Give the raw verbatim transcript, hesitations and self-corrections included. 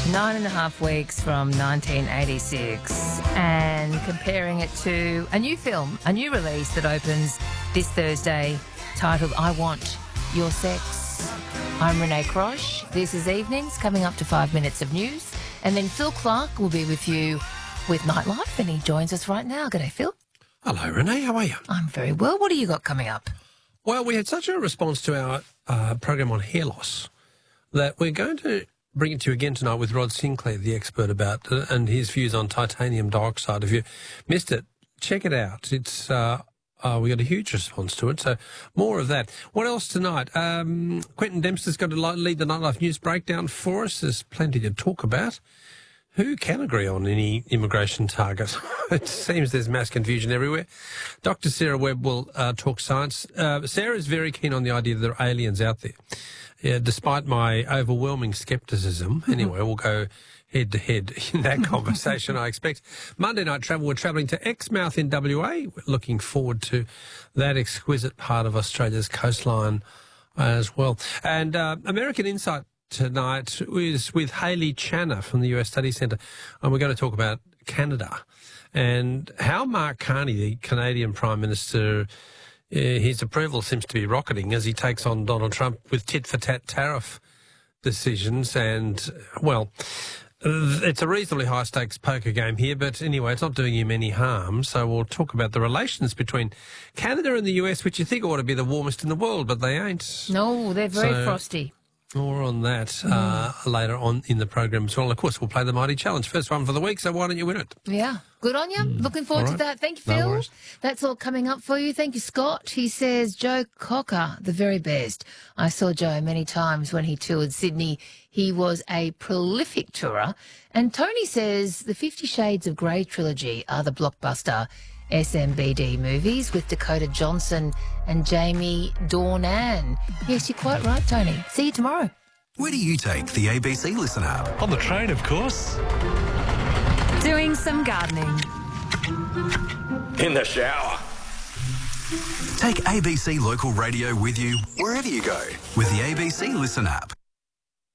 Nine and a half weeks from nineteen eighty-six, and comparing it to a new film, a new release that opens this Thursday, titled I Want Your Sex. I'm Renee Crosh. This is Evenings, coming up to five minutes of news, and then Phil Clark will be with you with Nightlife, and he joins us right now. G'day, Phil. Hello, Renee. How are you? I'm very well. What do you got coming up? Well, we had such a response to our uh, program on hair loss that we're going to bring it to you again tonight with Rod Sinclair, the expert about uh, and his views on titanium dioxide. If you missed it, check it out. It's uh, uh, we got a huge response to it, so more of that. What else tonight? Um, Quentin Dempster's got to lead the Nightlife News breakdown for us. There's plenty to talk about. Who can agree on any immigration target? It seems there's mass confusion everywhere. Doctor Sarah Webb will uh, talk science. Uh, Sarah's very keen on the idea that there are aliens out there. Yeah, despite my overwhelming scepticism, anyway, we'll go head to head in that conversation, I expect. Monday Night Travel, we're travelling to Exmouth in W A. We're looking forward to that exquisite part of Australia's coastline as well. And uh, American Insight tonight is with Hayley Channer from the U S Study Centre, and we're going to talk about Canada and how Mark Carney, the Canadian Prime Minister, uh, his approval seems to be rocketing as he takes on Donald Trump with tit-for-tat tariff decisions. And, well, it's a reasonably high-stakes poker game here, but anyway, it's not doing him any harm. So we'll talk about the relations between Canada and the U S, which you think ought to be the warmest in the world, but they ain't. No, they're very So- frosty. More on that uh, later on in the program as well. Of course, we'll play the Mighty Challenge. First one for the week, so why don't you win it? Yeah, good on you. Looking forward All to right. that. Thank you, No Phil. worries. That's all coming up for you. Thank you, Scott. He says, Joe Cocker, the very best. I saw Joe many times when he toured Sydney. He was a prolific tourer. And Tony says the Fifty Shades of Grey trilogy are the blockbuster S M B D movies with Dakota Johnson and Jamie Dornan. Yes, you're quite right, Tony. See you tomorrow. Where do you take the A B C Listen app? On the train, of course. Doing some gardening. In the shower. Take A B C Local Radio with you wherever you go with the A B C Listen app.